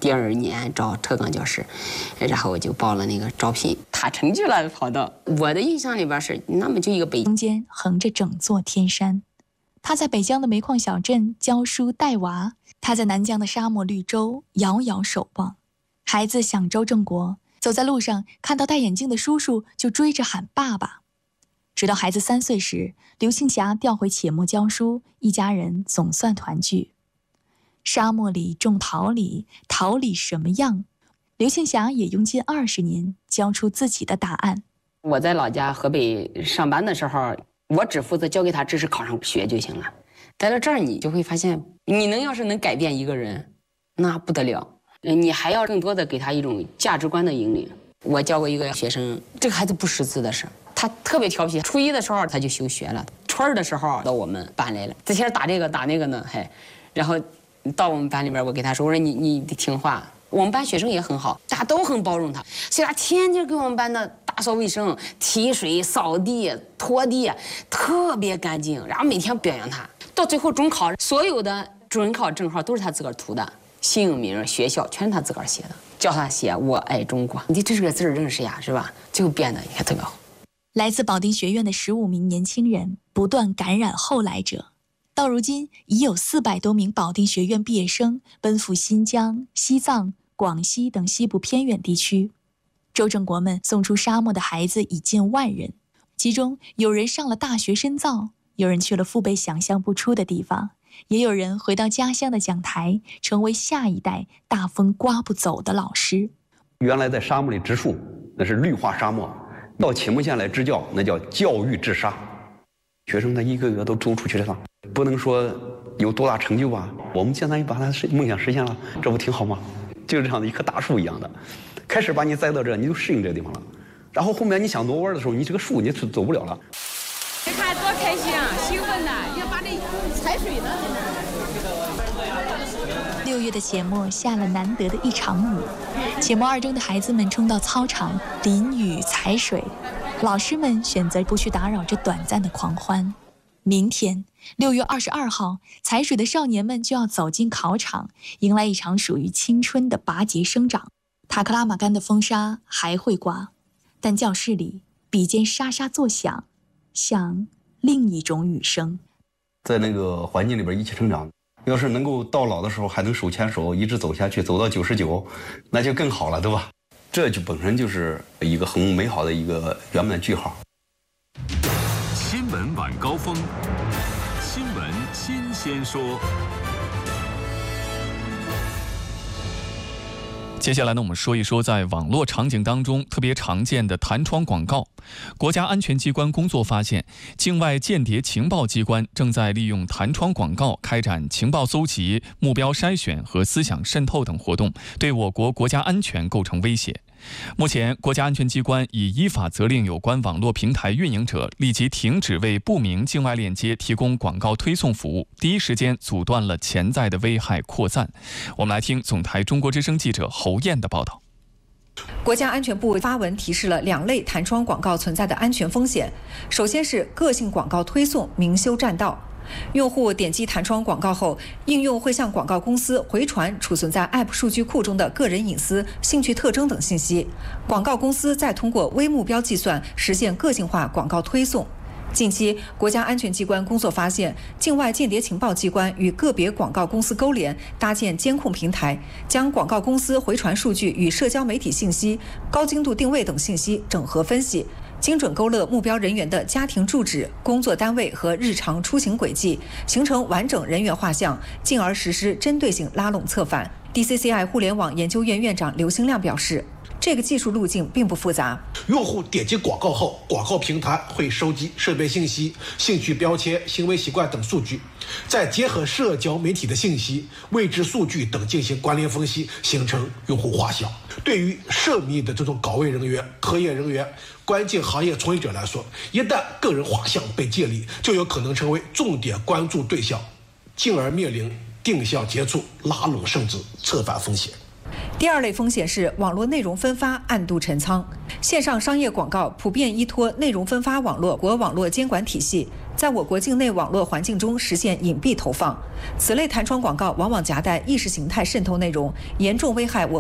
第2年招特岗教师，然后我就报了那个招聘，他成绩了跑到。我的印象里边是，那么就一个北中间横着整座天山。他在北疆的煤矿小镇教书带娃，他在南疆的沙漠绿洲遥遥守望。孩子享周正国，走在路上看到戴眼镜的叔叔就追着喊爸爸。直到孩子3岁时，刘庆霞调回且末教书，一家人总算团聚。沙漠里种桃李，桃李什么样？刘庆霞也用近20年教出自己的答案。 我在老家河北上班的时候，我只负责教给他知识，考上学就行了。待到这儿，你就会发现，你要是能改变一个人，那不得了。你还要更多的给他一种价值观的引领。我教过一个学生，这个孩子不识字的是，他特别调皮。初1的时候他就休学了，初2的时候到我们班来了，之前打这个打那个呢，然后到我们班里边，我给他说，我说你得听话。我们班学生也很好，大家都很包容他，所以他天天给我们班的打扫卫生、提水、扫地、拖地，特别干净。然后每天表扬他，到最后中考，所有的准考证号都是他自个儿涂的，姓名、学校全是他自个儿写的，教他写“我爱中国”。你这个字认识呀，是吧？最后变得你看特别好。 来自保定学院的15名年轻人不断感染后来者。到如今，已有400多名保定学院毕业生奔赴新疆、西藏、广西等西部偏远地区。周正国们送出沙漠的孩子已近万人，其中有人上了大学深造，有人去了父辈想象不出的地方，也有人回到家乡的讲台，成为下一代大风刮不走的老师。 原来在沙漠里植树，那是绿化沙漠；到且末县来支教，那叫教育治沙。学生他一个个都走出去了，不能说有多大成就吧，我们现在把他梦想实现了，这不挺好吗？就是这样的一棵大树一样的，开始把你栽到这，你就适应这个地方了，然后后面你想挪弯的时候，你这个树你是走不了了。 你看多开心啊，兴奋呐！要把这踩水呢。 6月的且末下了难得的一场雨，且末2中的孩子们冲到操场淋雨踩水，老师们选择不去打扰这短暂的狂欢。明天6月22号，踩水的少年们就要走进考场，迎来一场属于青春的拔节生长。塔克拉玛干的风沙还会刮，但教室里笔尖沙沙作响，像另一种雨声。 在那个环境里边一起成长，要是能够到老的时候还能手牵手一直走下去，走到99，那就更好了，对吧？这就本身就是一个很美好的一个圆满句号。 新闻晚高峰，新闻新鲜说。 接下来呢，我们说一说在网络场景当中特别常见的弹窗广告。国家安全机关工作发现，境外间谍情报机关正在利用弹窗广告开展情报搜集、目标筛选和思想渗透等活动，对我国国家安全构成威胁。目前，国家安全机关已依法责令有关网络平台运营者立即停止为不明境外链接提供广告推送服务，第一时间阻断了潜在的危害扩散。我们来听总台中国之声记者侯燕的报道。 国家安全部发文提示了2类弹窗广告存在的安全风险。首先是个性广告推送明修栈道。用户点击弹窗广告后，应用会向广告公司回传储存在 App 数据库中的个人隐私、兴趣特征等信息，广告公司再通过微目标计算实现个性化广告推送。近期，国家安全机关工作发现，境外间谍情报机关与个别广告公司勾连，搭建监控平台，将广告公司回传数据与社交媒体信息、高精度定位等信息整合分析，精准勾勒目标人员的家庭住址、工作单位和日常出行轨迹，形成完整人员画像，进而实施针对性拉拢策反。DCCI 互联网研究院院长刘兴亮表示，这个技术路径并不复杂。 用户点击广告后，广告平台会收集设备信息、兴趣标签、行为习惯等数据，再结合社交媒体的信息、位置数据等进行关联分析，形成用户画像。对于涉密的这种岗位人员、科研人员、关键行业从业者来说，一旦个人画像被建立，就有可能成为重点关注对象，进而面临定向接触、拉拢甚至策反风险。 第2类风险是网络内容分发暗度陈仓。线上商业广告普遍依托内容分发网络国网络监管体系， 在我国境内网络环境中实现隐蔽投放。此类弹窗广告往往夹带意识形态渗透内容，严重危害我